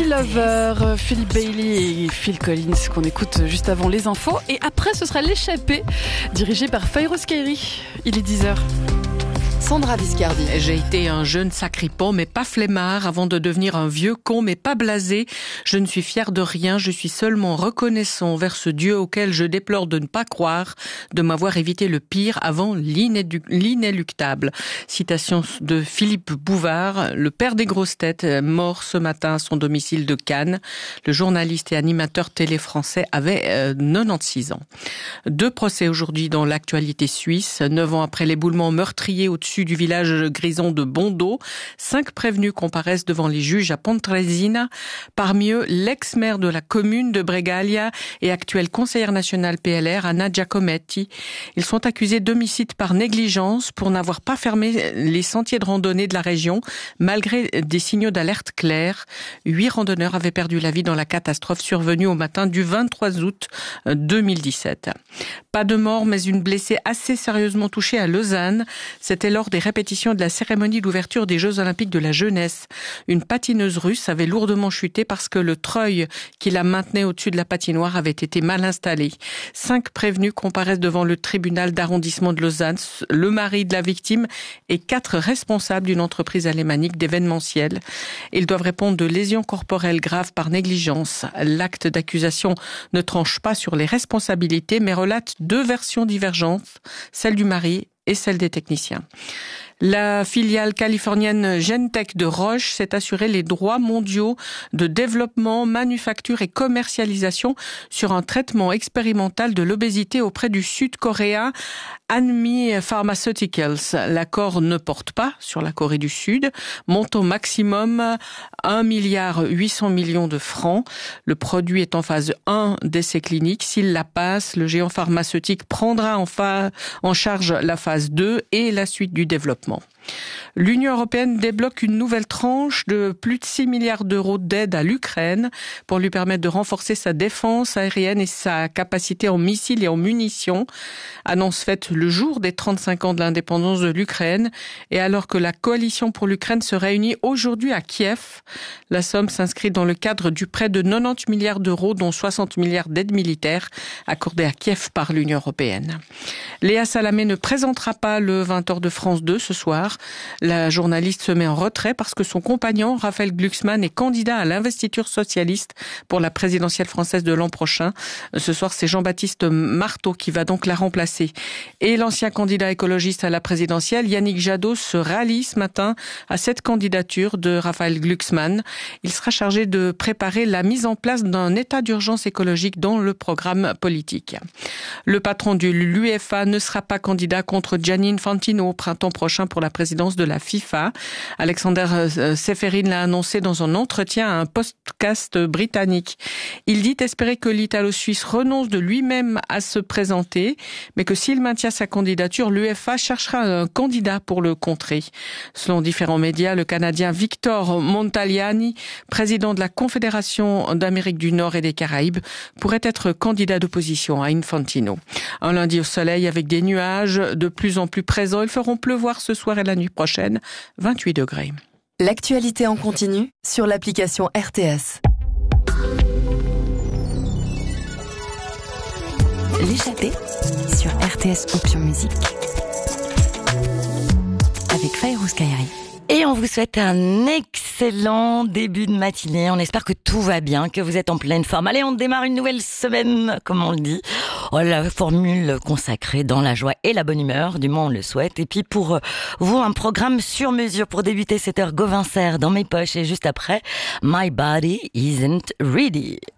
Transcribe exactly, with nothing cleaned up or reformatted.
Lover, Phil Bailey et Phil Collins qu'on écoute juste avant les infos. Et après, ce sera l'échappée, dirigée par Fayrouz Kairi. Il est dix heures. Sandra Viscardi. J'ai été un jeune sacripant, mais pas flemmard, avant de devenir un vieux con, mais pas blasé. Je ne suis fier de rien, je suis seulement reconnaissant envers ce Dieu auquel je déplore de ne pas croire, de m'avoir évité le pire avant l'inédu- l'inéluctable. Citation de Philippe Bouvard, le père des grosses têtes, mort ce matin à son domicile de Cannes. Le journaliste et animateur télé français avait euh, quatre-vingt-seize ans. Deux procès aujourd'hui dans l'actualité suisse, neuf ans après l'éboulement meurtrier au-dessus du village grison de Bondo. Cinq prévenus comparaissent devant les juges à Pontresina. Parmi eux, l'ex-maire de la commune de Bregaglia et actuelle conseillère nationale P L R, Anna Giacometti. Ils sont accusés d'homicide par négligence pour n'avoir pas fermé les sentiers de randonnée de la région, malgré des signaux d'alerte clairs. Huit randonneurs avaient perdu la vie dans la catastrophe survenue au matin du vingt-trois août deux mille dix-sept. Pas de mort, mais une blessée assez sérieusement touchée à Lausanne. C'était lors des répétitions de la cérémonie d'ouverture des Jeux Olympiques de la jeunesse. Une patineuse russe avait lourdement chuté parce que le treuil qui la maintenait au-dessus de la patinoire avait été mal installé. Cinq prévenus comparaissent devant le tribunal d'arrondissement de Lausanne, le mari de la victime et quatre responsables d'une entreprise alémanique d'événementiel. Ils doivent répondre de lésions corporelles graves par négligence. L'acte d'accusation ne tranche pas sur les responsabilités, mais relate deux versions divergentes, celle du mari et celle des techniciens. La filiale californienne Gentech de Roche s'est assuré les droits mondiaux de développement, manufacture et commercialisation sur un traitement expérimental de l'obésité auprès du sud-coréen Anmi Pharmaceuticals. L'accord ne porte pas sur la Corée du Sud. Montant maximum un milliard huit cents millions de francs. Le produit est en phase un d'essai clinique. S'il la passe, le géant pharmaceutique prendra en, fa- en charge la phase deux et la suite du développement. L'Union européenne débloque une nouvelle tranche de plus de six milliards d'euros d'aide à l'Ukraine pour lui permettre de renforcer sa défense aérienne et sa capacité en missiles et en munitions. Annonce faite le jour des trente-cinq ans de l'indépendance de l'Ukraine. Et alors que la coalition pour l'Ukraine se réunit aujourd'hui à Kiev, la somme s'inscrit dans le cadre du prêt de quatre-vingt-dix milliards d'euros, dont soixante milliards d'aides militaires accordées à Kiev par l'Union européenne. Léa Salamé ne présentera pas le vingt heures de France deux ce soir. La journaliste se met en retrait parce que son compagnon, Raphaël Glucksmann, est candidat à l'investiture socialiste pour la présidentielle française de l'an prochain. Ce soir, c'est Jean-Baptiste Marteau qui va donc la remplacer. Et l'ancien candidat écologiste à la présidentielle, Yannick Jadot, se rallie ce matin à cette candidature de Raphaël Glucksmann. Il sera chargé de préparer la mise en place d'un état d'urgence écologique dans le programme politique. Le patron de l'UEFA ne sera pas candidat contre Gianni Infantino au printemps prochain pour la présidence de la FIFA. Alexander Seferin l'a annoncé dans un entretien à un podcast britannique. Il dit espérer que l'Italo-Suisse renonce de lui-même à se présenter, mais que s'il maintient sa candidature, l'UEFA cherchera un candidat pour le contrer. Selon différents médias, le Canadien Victor Montagliani, président de la Confédération d'Amérique du Nord et des Caraïbes, pourrait être candidat d'opposition à Infantino. Un lundi au soleil avec des nuages de plus en plus présents. Ils feront pleuvoir ce soir et la nuit prochaine, vingt-huit degrés. L'actualité en continu sur l'application R T S. L'échappée sur R T S Option Musique avec Fayrouz Kairi. Et on vous souhaite un excellent début de matinée. On espère que tout va bien, que vous êtes en pleine forme. Allez, on démarre une nouvelle semaine, comme on le dit. Oh, la formule consacrée dans la joie et la bonne humeur, du moins on le souhaite. Et puis pour vous, un programme sur mesure pour débuter cette heure Gauvin Serre dans mes poches. Et juste après, My Body Isn't Ready.